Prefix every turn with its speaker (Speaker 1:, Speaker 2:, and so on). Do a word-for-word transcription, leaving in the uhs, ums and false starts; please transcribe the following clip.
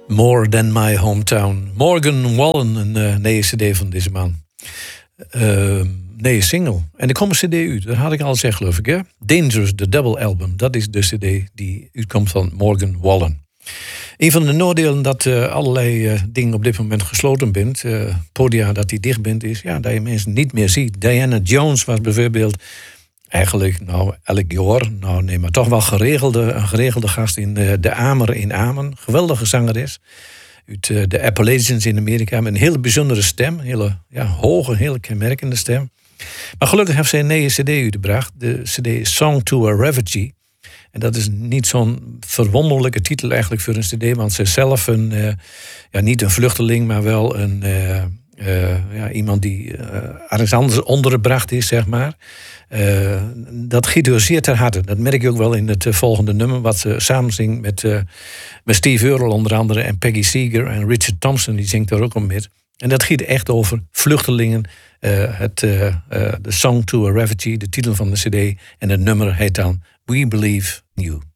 Speaker 1: More Than My Hometown. Morgan Wallen, een uh, nieuwe cd van deze man. Uh, nee, single. En er komt een cd uit, dat had ik al gezegd, geloof ik. Hè? Dangerous, the double album. Dat is de cd die uitkomt van Morgan Wallen. Een van de nadelen dat uh, allerlei uh, dingen op dit moment gesloten bent, uh, podia dat die dicht bent, is ja, dat je mensen niet meer ziet. Diana Jones was bijvoorbeeld eigenlijk nou, elk jaar, nou nee, maar toch wel geregelde, een geregelde gast in uh, de Amer in Amen. Geweldige zangeres uit uh, de Appalachians in Amerika met een hele bijzondere stem, een hele ja, hoge, hele kenmerkende stem. Maar gelukkig heeft ze een nieuwe cd uitgebracht, de cd Song to a Refugee. En dat is niet zo'n verwonderlijke titel eigenlijk voor een cd, want ze is zelf een, uh, ja, niet een vluchteling, maar wel een, uh, uh, ja, iemand die uh, ergens anders ondergebracht is, zeg maar. Uh, dat giet haar zeer ter harte. Dat merk je ook wel in het uh, volgende nummer, wat ze samen zingt met, uh, met Steve Earle onder andere en Peggy Seeger en Richard Thompson, die zingt daar ook om met. En dat giet echt over vluchtelingen. Uh, het, uh, uh, de Song to a Refugee, de titel van de cd. En het nummer heet dan We Believe You.